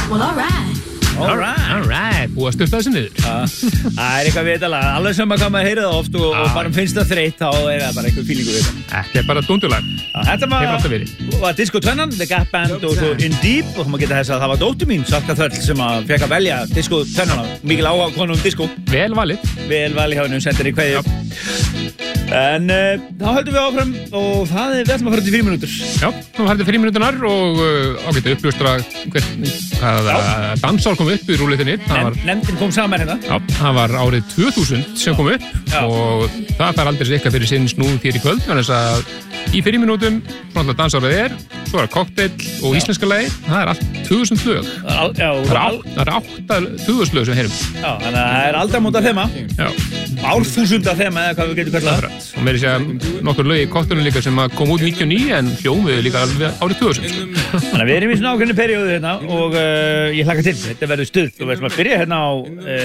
Well, all right. Búið að stuppa þessi niður. Það eitthvað vitalega, alveg sem að koma að heyra það oft og bara finnst það þreytt, þá það bara eitthvað fílingu við það. Þetta bara dundulag. Þetta var Disco Tvennan, The Gap Band og svo In Deep og þá maður geta þess að það var dóttur mín, Salka Þöll, sem að fekk að velja Disco Tvennana, mikil áhuga konum disco. Vel valið Hjá henni, sendir í kveðju. En þá höldum við áfram og við ætlum að fara til 4 mínútur. Já, nú farið til 4 mínúturnar og ágættu uppljóstra hvaða dansár kom upp í rúleitinni. Nefndin kom saman hérna. Já, það var árið 2000 sem kom upp og það fær aldrei eitthvað fyrir sinn snúð hér í kvöld. Þannig að í 4 mínútum, svona dansárið svo cocktail og íslenska lagi, það allt 1000 lög. Það 8 lög sem við heyrum. Já, þannig að það aldamóta þema. Já. Árþúsunda þema eða hvað við getum kallað. Og meira segja nokkur lög í cocktailum líka sem kom út 99 en hljómuðu líka alveg árið 2000. Þannig að við erum í svona ákveðnu periódu hérna og ég hlakka til. Þetta verður stuð og við ætlum að byrja hérna á